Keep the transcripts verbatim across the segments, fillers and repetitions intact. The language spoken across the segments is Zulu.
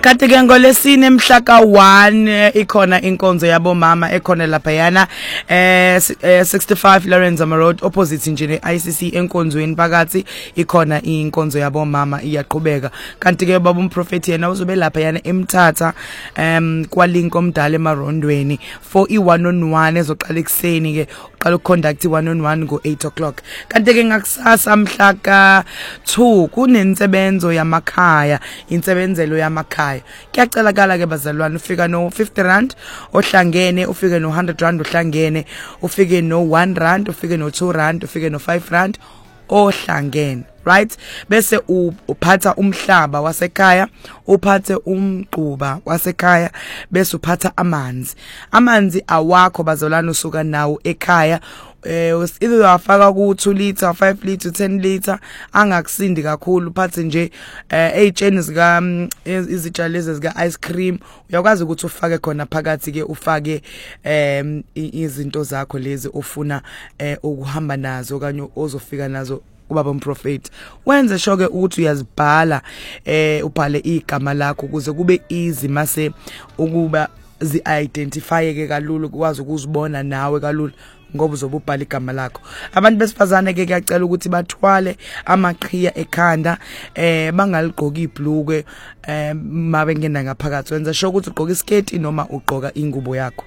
Kanti ke ngolesine emhla ka one ikhona inkonzo yabo mama ekhona lapha yana eh sixty-five Lawrence Road opposite nje ne-I C C enkonzweni phakathi ikhona inkonzo yabo mama iyaqhubeka. Kanti ke baba umprofeti yena uzobe lapha yana eMthatha em kwalinko omdala emarondweni for i one on one ezoqala ekseni ke uqala ukuconduct i one on one go eight o'clock. Kanti ke ngakusasa mhla ka two kunensebenzo yamakhaya insebenzelo yamakhaya. Kuyacela kala ke bazalwane ufika no fifty rand ohlangene ufike no one hundred rand ohlangene ufike no one rand ufike no two rand ufike no five rand ohlangene, right? Bese uphatha umhlaba wasekhaya uphathe umquba wasekhaya bese uphatha amanzi. Amanzi awakho bazalwane usuka nawo ekhaya eh either wafaka ku two liter five liter ten liter angakusindi kakhulu uphathe nje eh eitsheni zika izitshalo zika ice cream uyakwazi ukuthi ufake khona phakathi ke ufake em izinto zakho lezi ofuna ukuhamba nazo kanye ozofika nazo ubaba umprofeti. Wenze shoke ukuthi uyazibhala eh ubhale igama lakho ukuze kube easy mase ukuba zi identify ke kalulu ukwazi ukuzibona nawe kalulu ngoba uzobubhala igama lakho. Abantu besifazane ke kuyacela ukuthi bathwale amaqhiya ekhanda eh bangaligqoki ibhlukwe eh mabengena ngaphakathi. Wenza sure ukuthi ugqoka isketi noma ugqoka ingubo yakho.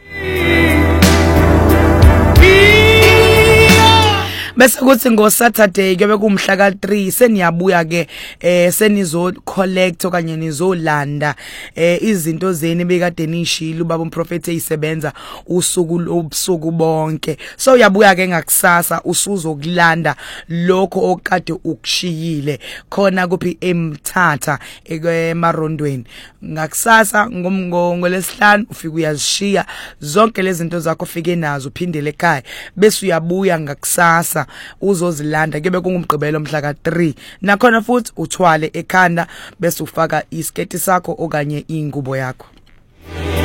Bese kuthi ngo Saturday kube kumhla ka three seniyabuya ke eh senizo collect okanye nizolanda eh izinto zeni bekade nishilo ubaba umprofeti eyisebenza usuku obusuku bonke. So uyabuya ke ngakusasa usuzokulanda lokho okade ukushiyile khona kuphi eMthatha emarondweni. Ngakusasa ngomngolesihlanu ufika uyazishiya zonke lezi zinto zakho ufike nazo uphindele ekhaya bese uyabuya ngakusasa uzozilanda kube kungumgqibelo mhla ka three nakhona futhi uthwale ekhanda bese ufaka isketi sakho okanye ingubo yakho.